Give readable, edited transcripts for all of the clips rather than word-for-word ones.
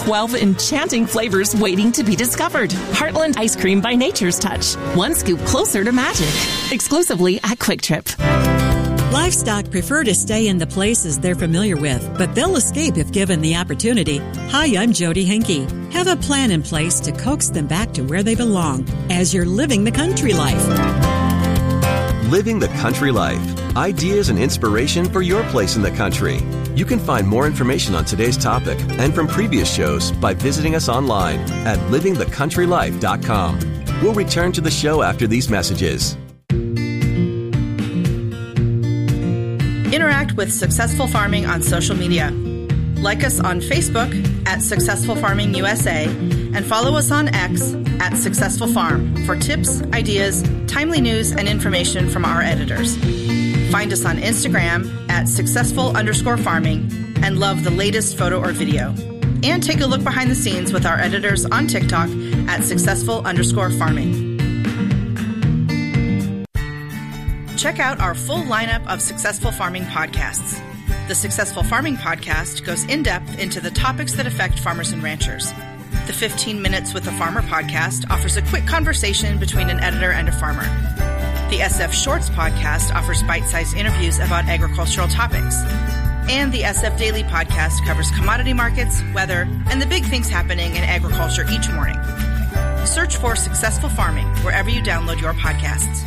12 enchanting flavors waiting to be discovered. Heartland Ice Cream by Nature's Touch. One scoop closer to magic. Exclusively at Quick Trip. Livestock prefer to stay in the places they're familiar with, but they'll escape if given the opportunity. Hi, I'm Jody Henke. Have a plan in place to coax them back to where they belong as you're living the country life. Living the Country Life. Ideas and inspiration for your place in the country. You can find more information on today's topic and from previous shows by visiting us online at livingthecountrylife.com. We'll return to the show after these messages. Interact with Successful Farming on social media. Like us on Facebook at Successful Farming USA and follow us on X at Successful Farm for tips, ideas, timely news, and information from our editors. Find us on Instagram at successful_farming and love the latest photo or video. And take a look behind the scenes with our editors on TikTok at successful_farming. Check out our full lineup of Successful Farming podcasts. The Successful Farming podcast goes in-depth into the topics that affect farmers and ranchers. The 15 Minutes with a Farmer podcast offers a quick conversation between an editor and a farmer. The SF Shorts podcast offers bite-sized interviews about agricultural topics. And the SF Daily podcast covers commodity markets, weather, and the big things happening in agriculture each morning. Search for Successful Farming wherever you download your podcasts.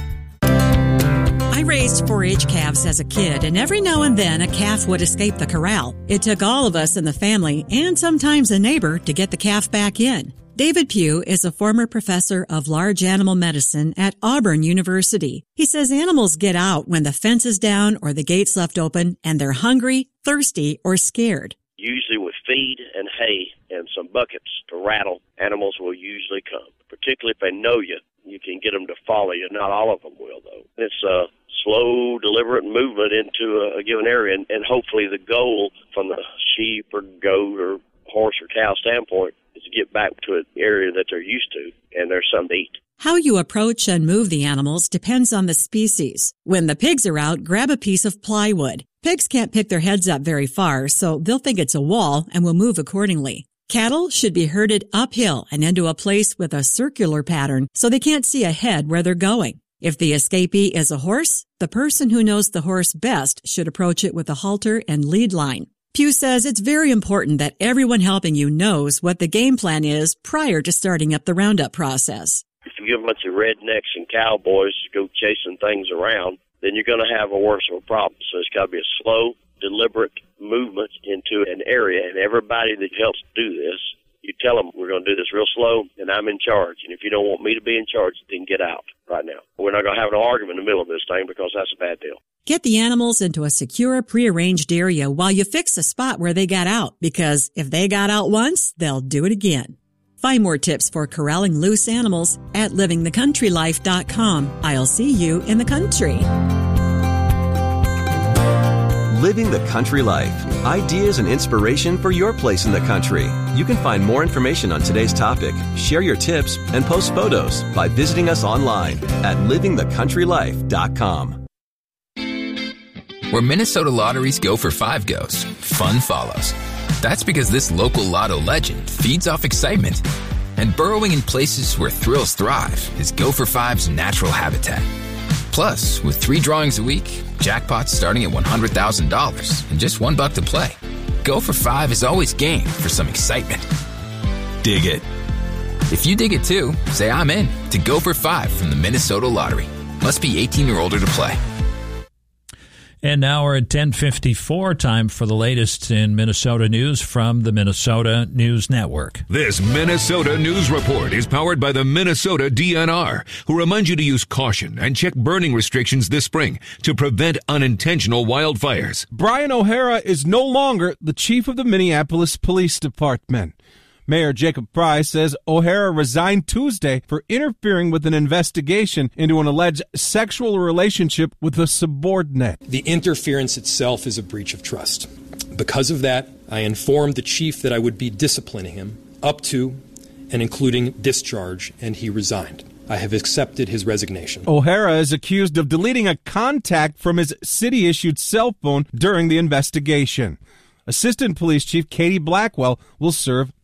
I raised 4-H calves as a kid, and every now and then a calf would escape the corral. It took all of us in the family, and sometimes a neighbor, to get the calf back in. David Pugh is a former professor of large animal medicine at Auburn University. He says animals get out when the fence is down or the gate's left open, and they're hungry, thirsty, or scared. Usually with feed and hay and some buckets to rattle, animals will usually come, particularly if they know you. You can get them to follow you. Not all of them will, though. It's a slow, deliberate movement into a given area, and hopefully the goal from the sheep or goat or horse or cow standpoint is to get back to an area that they're used to and there's something to eat. How you approach and move the animals depends on the species. When the pigs are out, grab a piece of plywood. Pigs can't pick their heads up very far, so they'll think it's a wall and will move accordingly. Cattle should be herded uphill and into a place with a circular pattern so they can't see ahead where they're going. If the escapee is a horse, the person who knows the horse best should approach it with a halter and lead line. Pugh says it's very important that everyone helping you knows what the game plan is prior to starting up the roundup process. If you give a bunch of rednecks and cowboys to go chasing things around, then you're going to have a worse of a problem. So it's got to be a slow, deliberate movement into an area, and everybody that helps do this, you tell them we're going to do this real slow, and I'm in charge. And if you don't want me to be in charge, then get out right now. We're not going to have an argument in the middle of this thing because that's a bad deal. Get the animals into a secure, prearranged area while you fix the spot where they got out, because if they got out once, they'll do it again. Find more tips for corralling loose animals at livingthecountrylife.com. I'll see you in the country. Living the Country Life. Ideas and inspiration for your place in the country. You can find more information on today's topic, share your tips, and post photos by visiting us online at livingthecountrylife.com. Where Minnesota lotteries go for 5 goes, fun follows. That's because this local lotto legend feeds off excitement. And burrowing in places where thrills thrive is Go for 5's natural habitat. Plus, with 3 drawings a week, jackpots starting at $100,000 and just $1 to play. Go for 5 is always game for some excitement. Dig it. If you dig it too, say I'm in to Go for 5 from the Minnesota Lottery. Must be 18 or older to play. And now we're at 10:54, time for the latest in Minnesota news from the Minnesota News Network. This Minnesota News Report is powered by the Minnesota DNR, who remind you to use caution and check burning restrictions this spring to prevent unintentional wildfires. Brian O'Hara is no longer the chief of the Minneapolis Police Department. Mayor Jacob Price says O'Hara resigned Tuesday for interfering with an investigation into an alleged sexual relationship with a subordinate. The interference itself is a breach of trust. Because of that, I informed the chief that I would be disciplining him up to and including discharge, and he resigned. I have accepted his resignation. O'Hara is accused of deleting a contact from his city-issued cell phone during the investigation. Assistant Police Chief Katie Blackwell will serve